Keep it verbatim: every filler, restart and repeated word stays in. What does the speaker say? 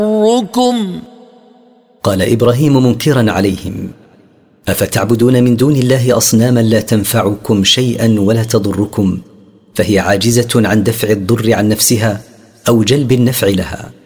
تضركم. قال إبراهيم منكرا عليهم: أفتعبدون من دون الله أصناما لا تنفعكم شيئا ولا تضركم، فهي عاجزة عن دفع الضر عن نفسها أو جلب النفع لها.